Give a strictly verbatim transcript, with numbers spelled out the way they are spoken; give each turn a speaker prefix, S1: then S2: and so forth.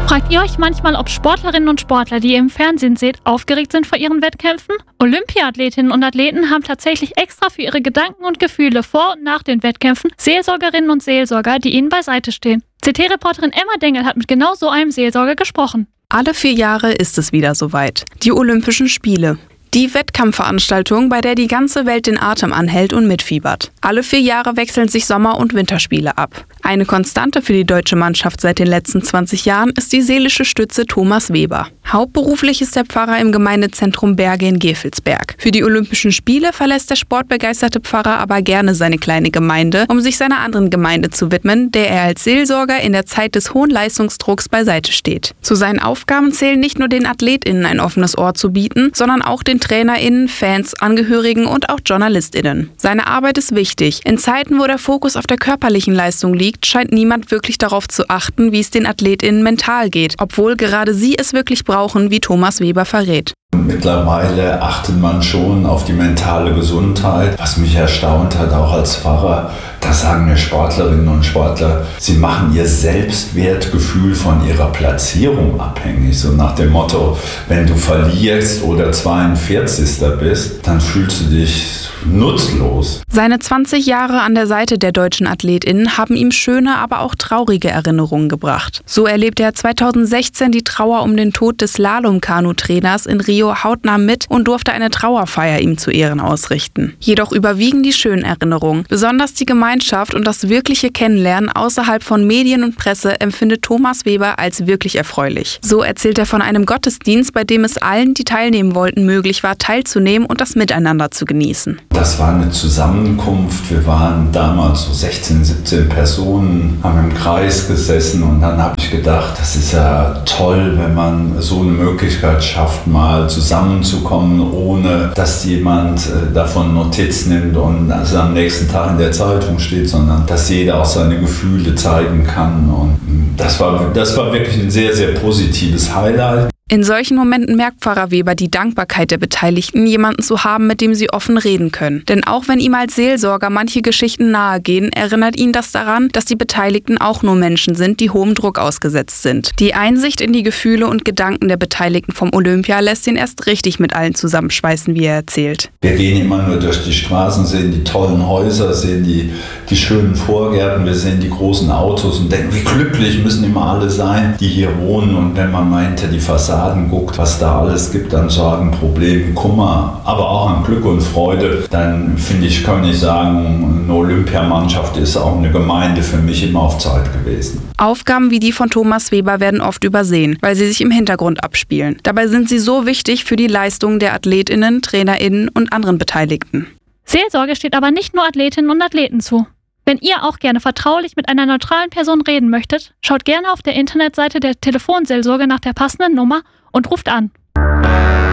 S1: Fragt ihr euch manchmal, ob Sportlerinnen und Sportler, die ihr im Fernsehen seht, aufgeregt sind vor ihren Wettkämpfen? Olympiathletinnen und Athleten haben tatsächlich extra für ihre Gedanken und Gefühle vor und nach den Wettkämpfen Seelsorgerinnen und Seelsorger, die ihnen beiseite stehen. C T-Reporterin Emma Dengel hat mit genau so einem Seelsorger gesprochen.
S2: Alle vier Jahre ist es wieder soweit. Die Olympischen Spiele. Die Wettkampfveranstaltung, bei der die ganze Welt den Atem anhält und mitfiebert. Alle vier Jahre wechseln sich Sommer- und Winterspiele ab. Eine Konstante für die deutsche Mannschaft seit den letzten zwanzig Jahren ist die seelische Stütze Thomas Weber. Hauptberuflich ist der Pfarrer im Gemeindezentrum Berge in Gevelsberg. Für die Olympischen Spiele verlässt der sportbegeisterte Pfarrer aber gerne seine kleine Gemeinde, um sich seiner anderen Gemeinde zu widmen, der er als Seelsorger in der Zeit des hohen Leistungsdrucks beiseite steht. Zu seinen Aufgaben zählen nicht nur den AthletInnen ein offenes Ohr zu bieten, sondern auch den TrainerInnen, Fans, Angehörigen und auch JournalistInnen. Seine Arbeit ist wichtig. In Zeiten, wo der Fokus auf der körperlichen Leistung liegt, scheint niemand wirklich darauf zu achten, wie es den AthletInnen mental geht, obwohl gerade sie es wirklich brauchen, wie Thomas Weber verrät.
S3: Mittlerweile achtet man schon auf die mentale Gesundheit. Was mich erstaunt hat, auch als Pfarrer, da sagen mir Sportlerinnen und Sportler, sie machen ihr Selbstwertgefühl von ihrer Platzierung abhängig. So nach dem Motto, wenn du verlierst oder zweiundvierzigster bist, dann fühlst du dich nutzlos.
S2: Seine zwanzig Jahre an der Seite der deutschen AthletInnen haben ihm schöne, aber auch traurige Erinnerungen gebracht. So erlebte er zweitausendsechzehn die Trauer um den Tod des Slalom-Kanu-Trainers in Rio hautnah mit und durfte eine Trauerfeier ihm zu Ehren ausrichten. Jedoch überwiegen die schönen Erinnerungen. Besonders die Gemeinschaft und das wirkliche Kennenlernen außerhalb von Medien und Presse empfindet Thomas Weber als wirklich erfreulich. So erzählt er von einem Gottesdienst, bei dem es allen, die teilnehmen wollten, möglich war, teilzunehmen und das Miteinander zu genießen.
S3: Das war eine Zusammenkunft. Wir waren damals so sechzehn, siebzehn Personen, haben im Kreis gesessen und dann habe ich gedacht, das ist ja toll, wenn man so eine Möglichkeit schafft, mal zusammenzukommen, ohne dass jemand davon Notiz nimmt und also am nächsten Tag in der Zeitung steht, sondern dass jeder auch seine Gefühle zeigen kann. Und das war, das war wirklich ein sehr, sehr positives Highlight.
S2: In solchen Momenten merkt Pfarrer Weber die Dankbarkeit der Beteiligten, jemanden zu haben, mit dem sie offen reden können. Denn auch wenn ihm als Seelsorger manche Geschichten nahegehen, erinnert ihn das daran, dass die Beteiligten auch nur Menschen sind, die hohem Druck ausgesetzt sind. Die Einsicht in die Gefühle und Gedanken der Beteiligten vom Olympia lässt ihn erst richtig mit allen zusammenschweißen, wie er erzählt.
S3: Wir gehen immer nur durch die Straßen, sehen die tollen Häuser, sehen die, die schönen Vorgärten, wir sehen die großen Autos und denken, wie glücklich müssen immer alle sein, die hier wohnen. Und wenn man mal hinter die Fassade guckt, was da alles gibt an Sorgen, Problemen, Kummer, aber auch an Glück und Freude, dann finde ich, kann ich sagen, eine Olympiamannschaft ist auch eine Gemeinde für mich immer auf Zeit gewesen.
S2: Aufgaben wie die von Thomas Weber werden oft übersehen, weil sie sich im Hintergrund abspielen. Dabei sind sie so wichtig für die Leistungen der AthletInnen, TrainerInnen und anderen Beteiligten.
S1: Seelsorge steht aber nicht nur Athletinnen und Athleten zu. Wenn ihr auch gerne vertraulich mit einer neutralen Person reden möchtet, schaut gerne auf der Internetseite der Telefonseelsorge nach der passenden Nummer und ruft an.